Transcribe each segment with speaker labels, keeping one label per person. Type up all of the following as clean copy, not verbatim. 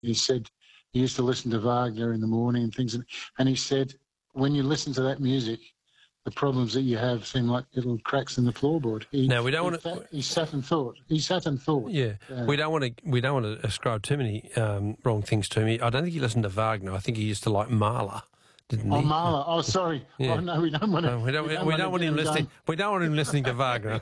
Speaker 1: he said he used to listen to Wagner in the morning and things, and he said when you listen to that music, the problems that you have seem like little cracks in the floorboard.
Speaker 2: Now we don't want
Speaker 1: to. He sat and thought.
Speaker 2: Yeah, we don't want to ascribe too many wrong things to me. I don't think he listened to Wagner. I think he used to like Mahler. Didn't he?
Speaker 1: Mahler. Oh, sorry.
Speaker 2: Yeah.
Speaker 1: Oh, no, we don't want to.
Speaker 2: We don't want him listening. We don't want him listening to Wagner.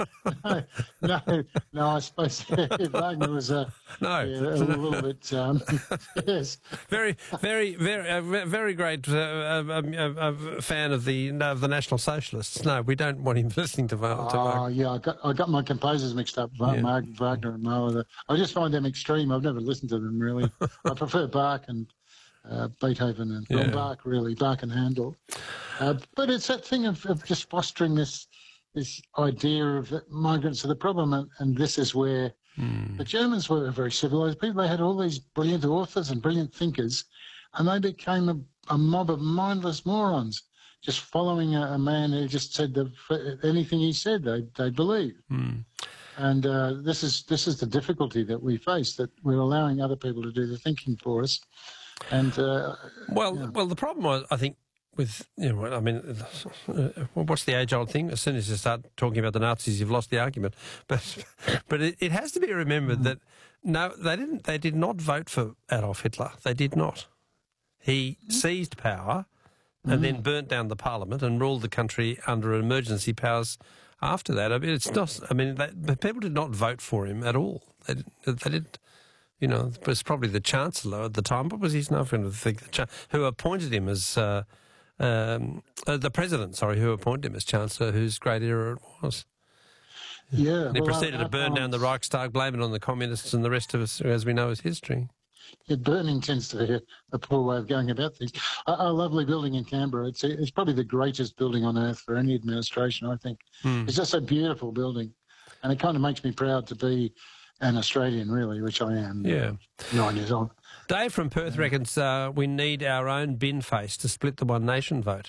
Speaker 1: no. I suppose Wagner was a little bit. Yes.
Speaker 2: Very great fan of the National Socialists. No, we don't want him listening to Wagner.
Speaker 1: Oh, yeah. I got my composers mixed up. Wagner and Mahler. I just find them extreme. I've never listened to them really. I prefer Bach and Beethoven and Bach, really, Bach and Handel. But it's that thing of just fostering this idea of that migrants are the problem, and this is where the Germans were very civilised people. They had all these brilliant authors and brilliant thinkers, and they became a mob of mindless morons, just following a man who just said anything he said they believe. And this is the difficulty that we face, that we're allowing other people to do the thinking for us. And
Speaker 2: well, the problem was, I think, with what's the age-old thing? As soon as you start talking about the Nazis, you've lost the argument. But it has to be remembered that no, they didn't. They did not vote for Adolf Hitler. They did not. He seized power and then burnt down the parliament and ruled the country under emergency powers after that. I mean, it's not. I mean, people did not vote for him at all. They didn't. You know, it was probably the Chancellor at the time. What was his name? Who appointed him as the President? Sorry, who appointed him as Chancellor? Whose great era it was.
Speaker 1: Yeah,
Speaker 2: and he proceeded to burn down the Reichstag, blame it on the communists, and the rest of us, as we know, is history.
Speaker 1: Yeah, burning tends to be a poor way of going about things. A lovely building in Canberra. It's probably the greatest building on earth for any administration, I think. It's just a beautiful building, and it kind of makes me proud to be an Australian, really, which I am.
Speaker 2: Yeah.
Speaker 1: 9 years old.
Speaker 2: Dave from Perth reckons we need our own bin face to split the One Nation vote.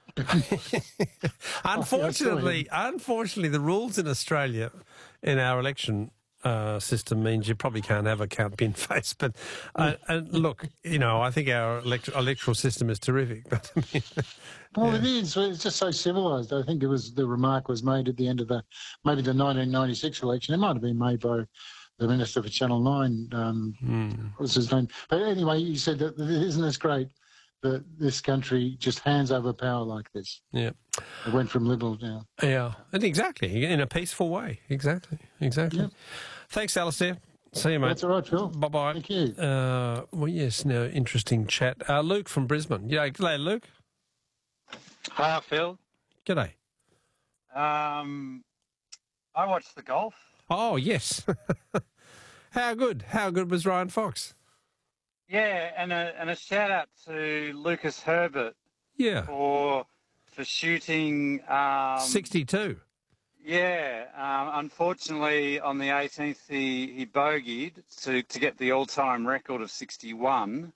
Speaker 2: Unfortunately, the rules in Australia in our election system means you probably can't have a count bin face. But and look, you know, I think our electoral system is terrific. But I mean,
Speaker 1: well, it is. It's just so civilised. I think the remark was made at the end of maybe the 1996 election. It might have been made by the Minister for Channel 9. What was his name? But anyway, he said that isn't this great that this country just hands over power like this?
Speaker 2: Yeah.
Speaker 1: It went from Liberal down.
Speaker 2: Yeah, and exactly, in a peaceful way. Exactly. Yep. Thanks, Alistair. See you, mate.
Speaker 1: That's all right, Phil.
Speaker 2: Bye-bye.
Speaker 1: Thank you.
Speaker 2: Well, yes, now, interesting chat. Luke from Brisbane. Yeah, g'day, Luke.
Speaker 3: Hi, Phil.
Speaker 2: G'day.
Speaker 3: I watched the golf.
Speaker 2: Oh, yes. How good was Ryan Fox?
Speaker 3: Yeah, and a shout out to Lucas Herbert.
Speaker 2: Yeah.
Speaker 3: For shooting
Speaker 2: 62.
Speaker 3: Yeah, unfortunately on the 18th he bogeyed to get the all-time record of 61.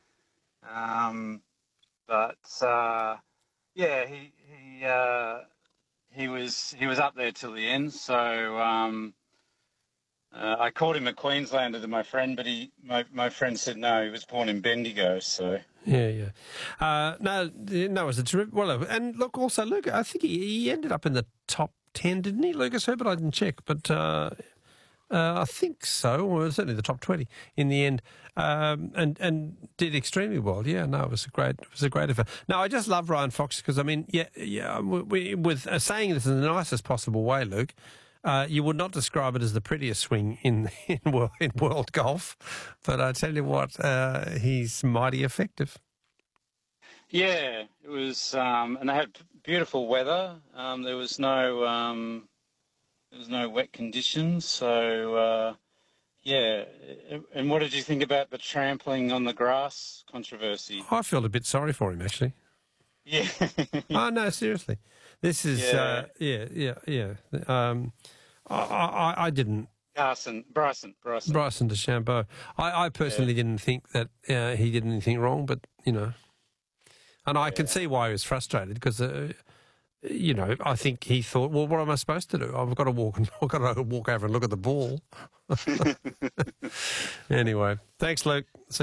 Speaker 3: Yeah, he was up there till the end. So I called him a Queenslander to my friend, but my friend said no, he was born in Bendigo. So
Speaker 2: yeah. No, it was a terrific. Well, and look, also Luke, I think he ended up in the top 10, didn't he, Lucas Herbert? I didn't check, but I think so, or certainly the top 20 in the end, and did extremely well. Yeah, no, it was a great effort. No, I just love Ryan Fox because I mean, with saying this in the nicest possible way, Luke. You would not describe it as the prettiest swing in world golf, but I tell you what, he's mighty effective.
Speaker 3: Yeah, it was, and they had beautiful weather. There was no wet conditions, so yeah. And what did you think about the trampling on the grass controversy?
Speaker 2: I felt a bit sorry for him, actually.
Speaker 3: Yeah.
Speaker 2: Oh no, seriously, this is yeah. I didn't.
Speaker 3: Bryson
Speaker 2: DeChambeau. I personally didn't think that he did anything wrong, but you know, and I can see why he was frustrated because you know, I think he thought, well, what am I supposed to do? I've got to walk over and look at the ball. Anyway, thanks, Luke.